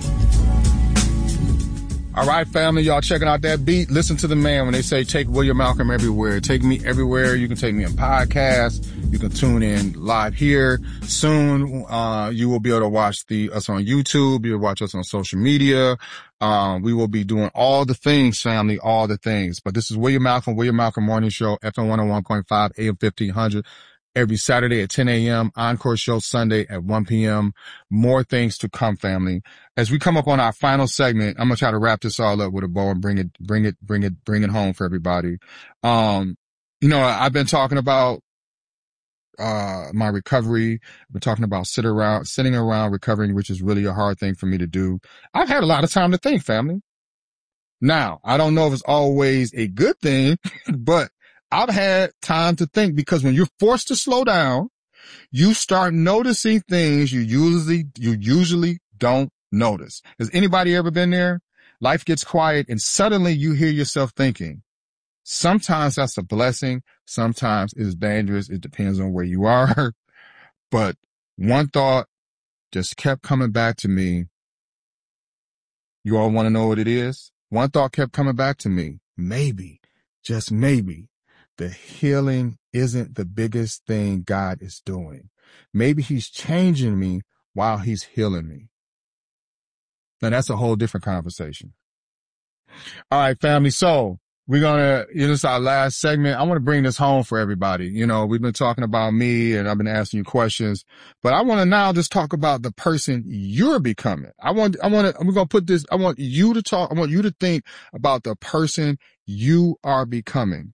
All right, family, y'all checking out that beat. Listen to the man when they say take William Malcolm everywhere. Take me everywhere. You can take me in podcasts. You can tune in live here. Soon, uh, you will be able to watch the us on YouTube. You'll watch us on social media. Um, we will be doing all the things, family, all the things. But this is William Malcolm, William Malcolm Morning Show, F M one oh one point five, A M fifteen hundred. Every Saturday at ten a.m., encore show Sunday at one p.m. More things to come, family. As we come up on our final segment, I'm going to try to wrap this all up with a bow and bring it, bring it, bring it, bring it home for everybody. Um, you know, I've been talking about, uh, my recovery. I've been talking about sit around, sitting around recovering, which is really a hard thing for me to do. I've had a lot of time to think, family. Now, I don't know if it's always a good thing, but I've had time to think, because when you're forced to slow down, you start noticing things you usually, you usually don't notice. Has anybody ever been there? Life gets quiet and suddenly you hear yourself thinking. Sometimes that's a blessing. Sometimes it's dangerous. It depends on where you are. But one thought just kept coming back to me. You all want to know what it is? One thought kept coming back to me. Maybe, just maybe, the healing isn't the biggest thing God is doing. Maybe he's changing me while he's healing me. Now that's a whole different conversation. All right, family. So we're going to, you know, this is our last segment. I want to bring this home for everybody. You know, we've been talking about me and I've been asking you questions, but I want to now just talk about the person you're becoming. I want, I want to, we're going to put this, I want you to talk, I want you to think about the person you are becoming.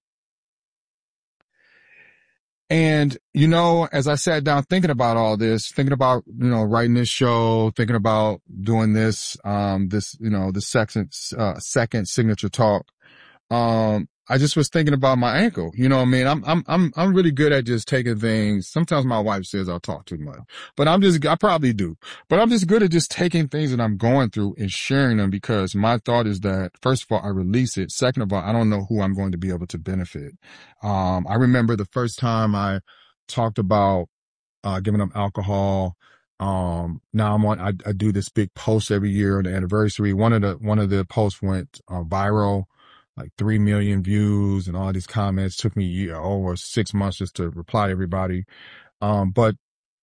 And, you know, as I sat down thinking about all this, thinking about, you know, writing this show, thinking about doing this, um, this, you know, the second, uh, second signature talk, um, I just was thinking about my ankle. You know what I mean? I'm, I'm, I'm, I'm really good at just taking things. Sometimes my wife says I'll talk too much, but I'm just, I probably do, but I'm just good at just taking things that I'm going through and sharing them, because my thought is that, first of all, I release it. Second of all, I don't know who I'm going to be able to benefit. Um, I remember the first time I talked about, uh, giving up alcohol. Um, now I'm on, I, I do this big post every year on the anniversary. One of the, one of the posts went uh, viral. Like three million views and all these comments. Took me year, over six months just to reply to everybody. Um, but,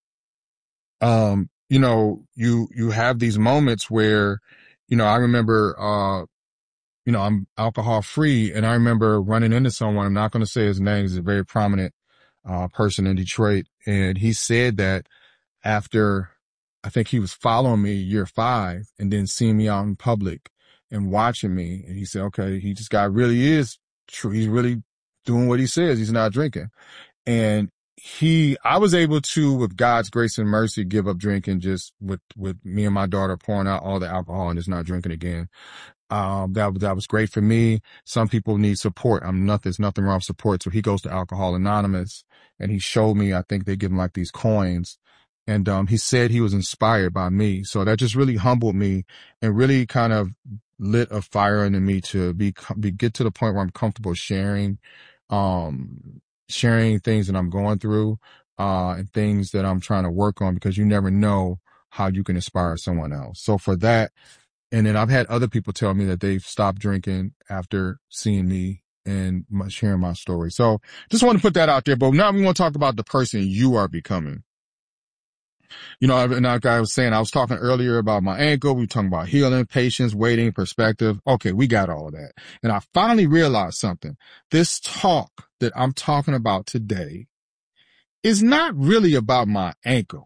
um, you know, you, you have these moments where, you know, I remember, uh, you know, I'm alcohol free, and I remember running into someone. I'm not going to say his name. He's a very prominent, uh, person in Detroit. And he said that after, I think he was following me year five and then seeing me out in public and watching me. And he said, okay, he just got really is true. He's really doing what he says. He's not drinking. And he, I was able to, with God's grace and mercy, give up drinking, just with, with me and my daughter pouring out all the alcohol and just not drinking again. Um, that, that was great for me. Some people need support. I'm not, there's nothing wrong with support. So he goes to Alcohol Anonymous, and he showed me, I think they give him like these coins. And, um, he said he was inspired by me. So that just really humbled me and really kind of lit a fire into me to be, be, get to the point where I'm comfortable sharing, um, sharing things that I'm going through, uh, and things that I'm trying to work on, because you never know how you can inspire someone else. So for that, and then I've had other people tell me that they've stopped drinking after seeing me and my, sharing my story. So just want to put that out there. But now we want to talk about the person you are becoming. You know, and like I was saying, I was talking earlier about my ankle. We were talking about healing, patience, waiting, perspective. Okay, we got all of that. And I finally realized something. This talk that I'm talking about today is not really about my ankle.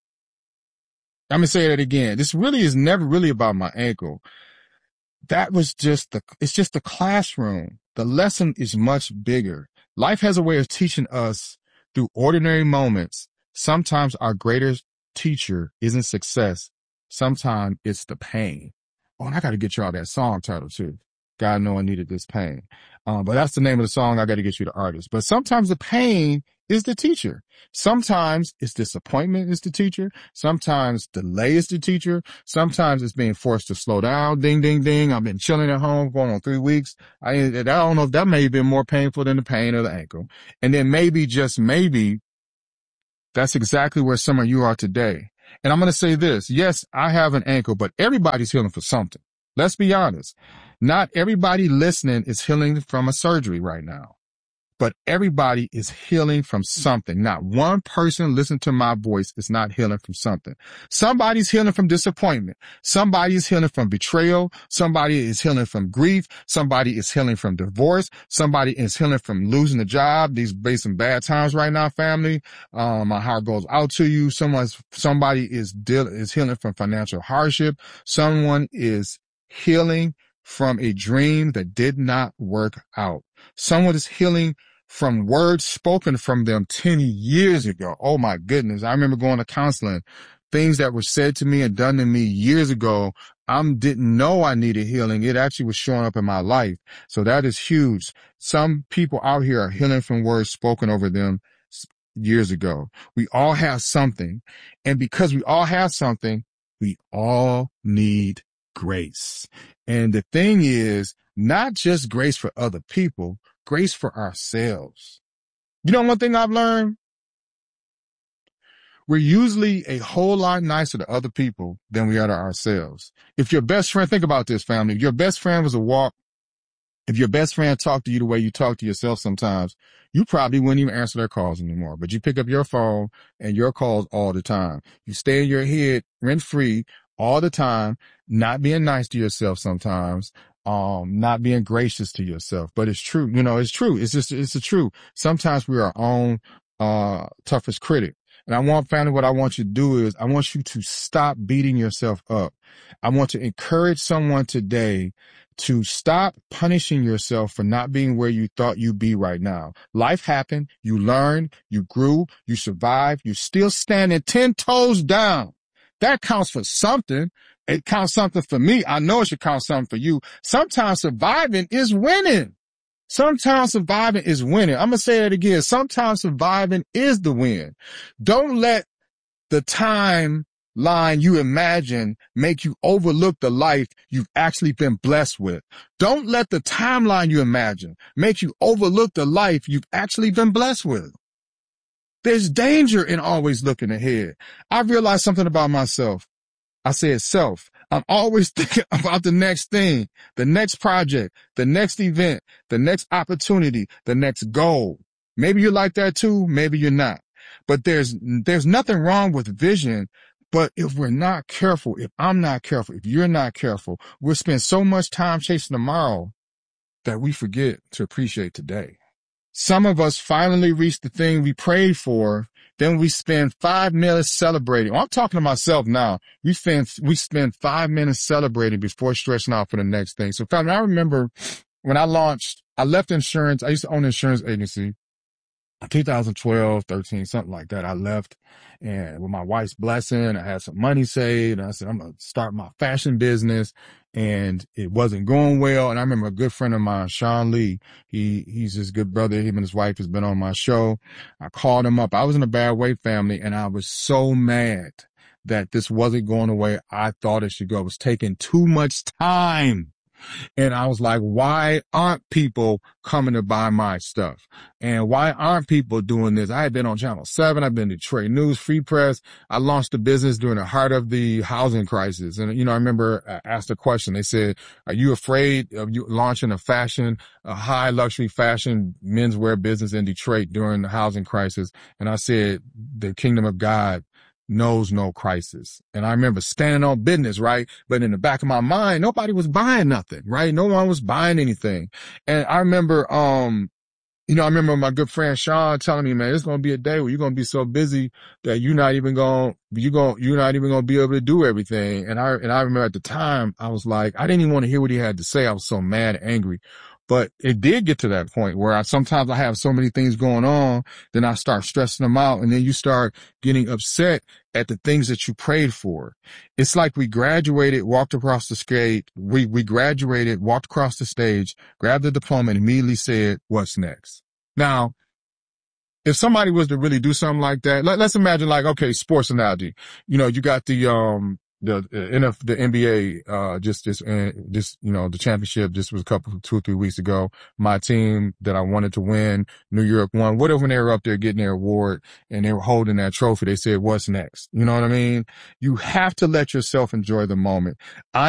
I'm going to say that again. This really is never really about my ankle. That was just the, it's just the classroom. The lesson is much bigger. Life has a way of teaching us through ordinary moments. Sometimes our greatest teacher isn't success. Sometimes it's the pain. Oh, and I got to get y'all that song title too. God know I needed this pain. Um, but that's the name of the song. I got to get you the artist. But sometimes the pain is the teacher. Sometimes it's disappointment is the teacher. Sometimes delay is the teacher. Sometimes it's being forced to slow down. Ding, ding, ding. I've been chilling at home going on three weeks. I, I don't know if that may have been more painful than the pain of the ankle. And then maybe, just maybe, that's exactly where some of you are today. And I'm going to say this. Yes, I have an ankle, but everybody's healing for something. Let's be honest. Not everybody listening is healing from a surgery right now, but everybody is healing from something. Not one person listening to my voice is not healing from something. Somebody's healing from disappointment. Somebody is healing from betrayal. Somebody is healing from grief. Somebody is healing from divorce. Somebody is healing from losing a job. These be some bad times right now, family. Um, my heart goes out to you. Someone's, somebody is deal, is healing from financial hardship. Someone is healing from a dream that did not work out. Someone is healing from words spoken from them ten years ago. Oh my goodness. I remember going to counseling. Things that were said to me and done to me years ago. I didn't know I needed healing. It actually was showing up in my life. So that is huge. Some people out here are healing from words spoken over them years ago. We all have something. And because we all have something, we all need grace. And the thing is, not just grace for other people, grace for ourselves. You know one thing I've learned? We're usually a whole lot nicer to other people than we are to ourselves. If your best friend, think about this, family. If your best friend was a walk, if your best friend talked to you the way you talk to yourself sometimes, you probably wouldn't even answer their calls anymore. But you pick up your phone and your calls all the time. You stay in your head rent-free all the time, not being nice to yourself sometimes, um, not being gracious to yourself. But it's true. You know, it's true. It's just, it's the truth. Sometimes we're our own, uh, toughest critic. And I want, family, what I want you to do is I want you to stop beating yourself up. I want to encourage someone today to stop punishing yourself for not being where you thought you'd be right now. Life happened. You learned, you grew, you survived, you still standing ten toes down. That counts for something. It counts something for me. I know it should count something for you. Sometimes surviving is winning. Sometimes surviving is winning. I'm going to say that again. Sometimes surviving is the win. Don't let the timeline you imagine make you overlook the life you've actually been blessed with. Don't let the timeline you imagine make you overlook the life you've actually been blessed with. There's danger in always looking ahead. I realized something about myself. I said self. I'm always thinking about the next thing, the next project, the next event, the next opportunity, the next goal. Maybe you're like that too. Maybe you're not. But there's, there's nothing wrong with vision. But if we're not careful, if I'm not careful, if you're not careful, we'll spend so much time chasing tomorrow that we forget to appreciate today. Some of us finally reach the thing we prayed for. Then we spend five minutes celebrating. I'm talking to myself now. We spend, we spend five minutes celebrating before stretching out for the next thing. So family, I remember when I launched, I left insurance. I used to own an insurance agency. two thousand twelve, thirteen, something like that. I left, and with my wife's blessing, I had some money saved. And I said, I'm going to start my fashion business. And it wasn't going well. And I remember a good friend of mine, Sean Lee, he, he's this good brother. Him and his wife has been on my show. I called him up. I was in a bad way, family, and I was so mad that this wasn't going the way I thought it should go. It was taking too much time. And I was like, why aren't people coming to buy my stuff? And why aren't people doing this? I had been on Channel seven. I've been to Detroit News, Free Press. I launched a business during the heart of the housing crisis. And, you know, I remember I asked a question. They said, are you afraid of you launching a fashion, a high luxury fashion menswear business in Detroit during the housing crisis? And I said, the kingdom of God knows no crisis. And I remember standing on business, right? But in the back of my mind, nobody was buying nothing, right? No one was buying anything. And I remember, um, you know, I remember my good friend Sean telling me, man, it's going to be a day where you're going to be so busy that you're not even going, you're going, you're not even going to be able to do everything. And I, and I remember at the time, I was like, I didn't even want to hear what he had to say. I was so mad and angry. But it did get to that point where I sometimes I have so many things going on, then I start stressing them out, and then you start getting upset at the things that you prayed for. It's like we graduated, walked across the stage, we, we graduated, walked across the stage, grabbed the diploma, and immediately said, what's next? Now, if somebody was to really do something like that, let, let's imagine like, okay, sports analogy. You know, you got the, um, the, uh, N F, the N B A, uh, just, this, uh, just, you know, the championship, this was a couple, two or three weeks ago. My team that I wanted to win, New York won. Whatever, when they were up there getting their award and they were holding that trophy, they said, what's next? You know what I mean? You have to let yourself enjoy the moment. I